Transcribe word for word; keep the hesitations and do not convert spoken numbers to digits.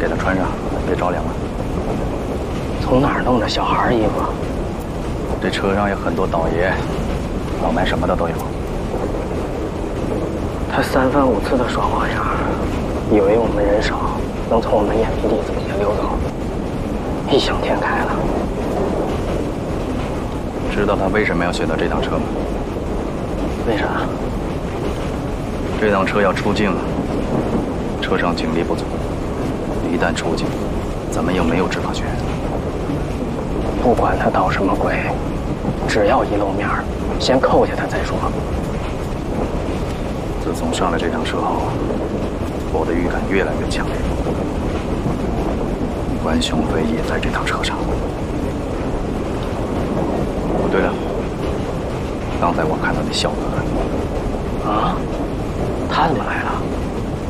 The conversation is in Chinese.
给他穿上，别着凉了。 从哪儿弄的小孩衣服？ 这车上有很多倒爷，老卖什么的都有。 他三番五次的耍花样，以为我们人少，能从我们眼皮底子里溜走，异想天开了。 知道他为什么要选择这辆车吗？ 为啥？ 这辆车要出境了，车上警力不足，一旦出境，咱们又没有执法权。 不管他捣什么鬼，只要一露面，先扣下他再说。 自从上了这辆车后，我的预感越来越强烈。关雄飞也在这趟车上。哦，对了，刚才我看到那小子。 啊？他怎么来了？